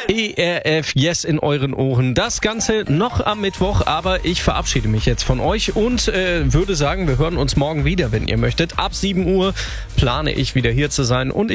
ERF Yes in euren Ohren. Das Ganze noch am Mittwoch, aber ich verabschiede mich jetzt von euch und würde sagen, wir hören uns morgen wieder, wenn ihr möchtet. Ab 7 Uhr plane ich wieder hier zu sein und